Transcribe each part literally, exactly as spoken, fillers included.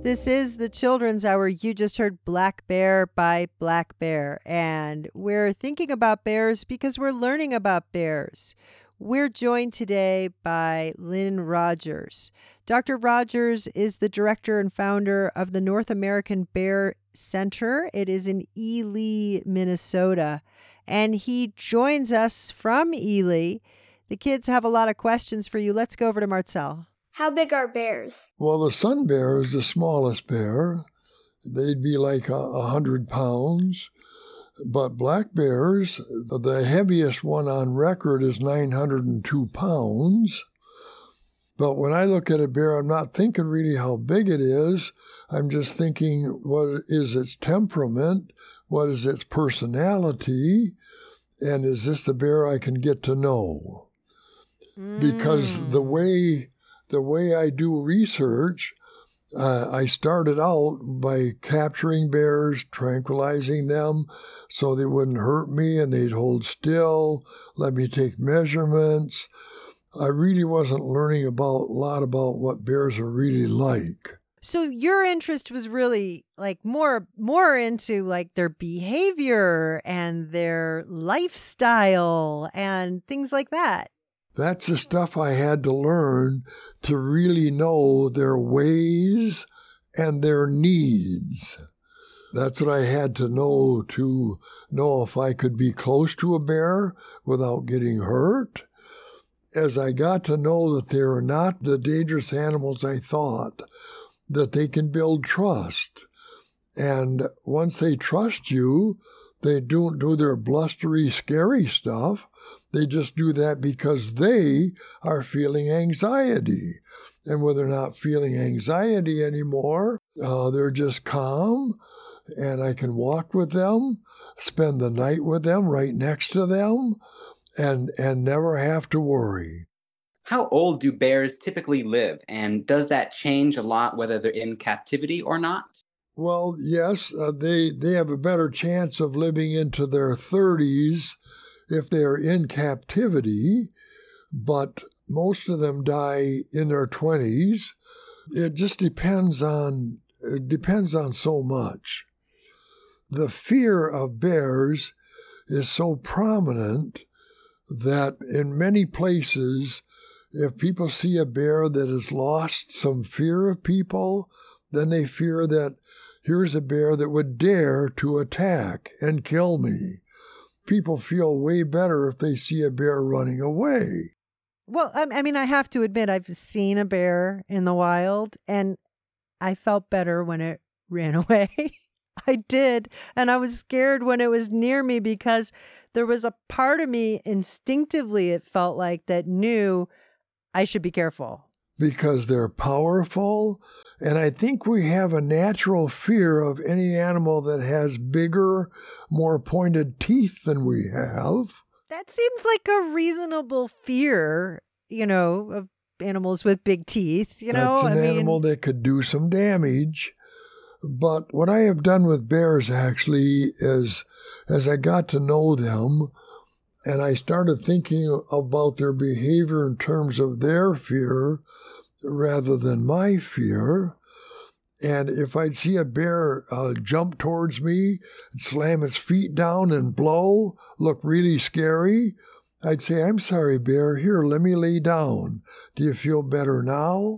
This is the Children's Hour. You just heard Black Bear by Black Bear. And we're thinking about bears because we're learning about bears. We're joined today by Lynn Rogers. Doctor Rogers is the director and founder of the North American Bear Center. It is in Ely, Minnesota. And he joins us from Ely. The kids have a lot of questions for you. Let's go over to Marcel. How big are bears? Well, the sun bear is the smallest bear. They'd be like a, a hundred pounds. But black bears, the heaviest one on record is nine hundred two pounds. But when I look at a bear, I'm not thinking really how big it is. I'm just thinking, what is its temperament? What is its personality? And is this the bear I can get to know? Mm. Because the way... The way I do research, uh, I started out by capturing bears, tranquilizing them so they wouldn't hurt me and they'd hold still, let me take measurements. I really wasn't learning about a lot about what bears are really like. So your interest was really like more more into like their behavior and their lifestyle and things like that. That's the stuff I had to learn to really know their ways and their needs. That's what I had to know to know if I could be close to a bear without getting hurt. As I got to know that they're not the dangerous animals I thought, that they can build trust. And once they trust you, they don't do their blustery, scary stuff. They just do that because they are feeling anxiety. And when they're not feeling anxiety anymore, uh, they're just calm, and I can walk with them, spend the night with them, right next to them, and, and never have to worry. How old do bears typically live, and does that change a lot whether they're in captivity or not? Well, yes, uh, they, they have a better chance of living into their thirties if they're in captivity, but most of them die in their twenties. It just depends on it depends on so much. The fear of bears is so prominent that in many places, if people see a bear that has lost some fear of people, then they fear that here's a bear that would dare to attack and kill me. People feel way better if they see a bear running away. Well, I mean, I have to admit, I've seen a bear in the wild, and I felt better when it ran away. I did. And I was scared when it was near me because there was a part of me instinctively, it felt like, that knew I should be careful. Because they're powerful. And I think we have a natural fear of any animal that has bigger, more pointed teeth than we have. That seems like a reasonable fear, you know, of animals with big teeth. You know, That's an I mean... animal that could do some damage. But what I have done with bears actually is, as I got to know them, and I started thinking about their behavior in terms of their fear rather than my fear. And if I'd see a bear uh, jump towards me, slam its feet down and blow, look really scary, I'd say, I'm sorry, bear, here, let me lay down. Do you feel better now?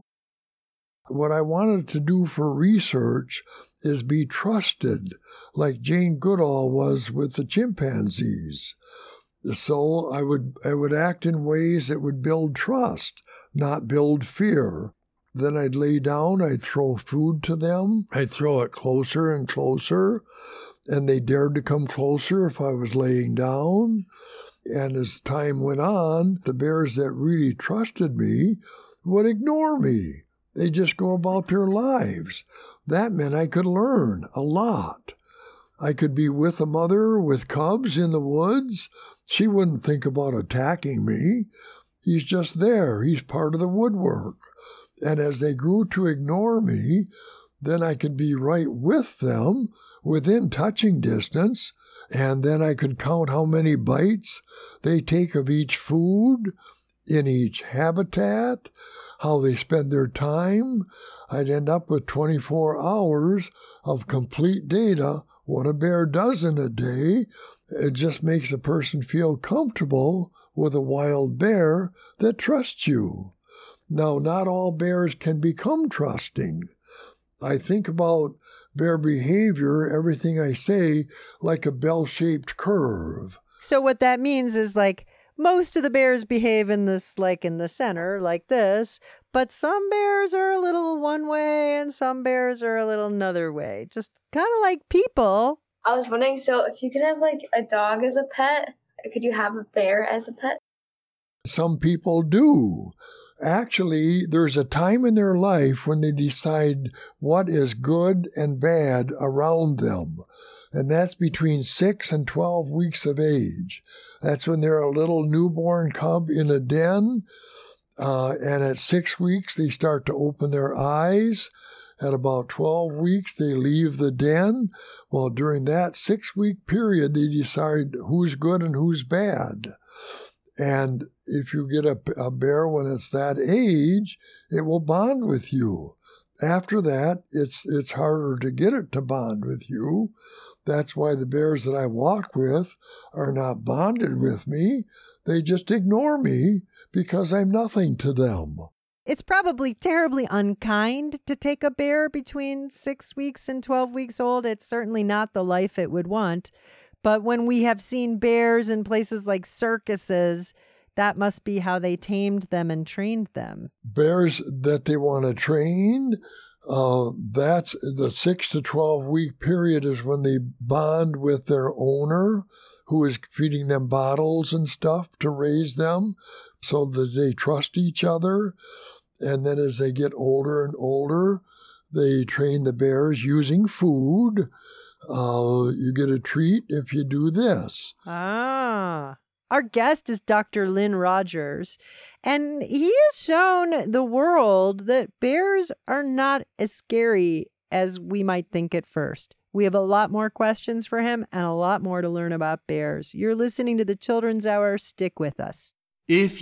What I wanted to do for research is be trusted, like Jane Goodall was with the chimpanzees. So I would I would act in ways that would build trust, not build fear. Then I'd lay down, I'd throw food to them, I'd throw it closer and closer, and they dared to come closer if I was laying down. And as time went on, the bears that really trusted me would ignore me. They just go about their lives. That meant I could learn a lot. I could be with a mother with cubs in the woods. She wouldn't think about attacking me. He's just there. He's part of the woodwork. And as they grew to ignore me, then I could be right with them within touching distance, and then I could count how many bites they take of each food in each habitat, how they spend their time, I'd end up with twenty-four hours of complete data. What a bear does in a day, it just makes a person feel comfortable with a wild bear that trusts you. Now, not all bears can become trusting. I think about bear behavior, everything I say, like a bell-shaped curve. So what that means is like most of the bears behave in this, like in the center, like this, but some bears are a little one way and some bears are a little another way. Just kind of like people. I was wondering, so if you could have like a dog as a pet, could you have a bear as a pet? Some people do. Actually, there's a time in their life when they decide what is good and bad around them. And that's between six and twelve weeks of age. That's when they're a little newborn cub in a den. Uh, and at six weeks, they start to open their eyes. At about twelve weeks, they leave the den. Well, during that six-week period, they decide who's good and who's bad. And if you get a, a bear when it's that age, it will bond with you. After that, it's it's harder to get it to bond with you. That's why the bears that I walk with are not bonded with me. They just ignore me because I'm nothing to them. It's probably terribly unkind to take a bear between six weeks and twelve weeks old. It's certainly not the life it would want. But when we have seen bears in places like circuses, that must be how they tamed them and trained them. Bears that they want to train, uh, that's the six to twelve week period is when they bond with their owner, who is feeding them bottles and stuff to raise them so that they trust each other. And then as they get older and older, they train the bears using food. Uh, you get a treat if you do this. Ah. Our guest is Doctor Lynn Rogers, and he has shown the world that bears are not as scary as we might think at first. We have a lot more questions for him and a lot more to learn about bears. You're listening to the Children's Hour. Stick with us. If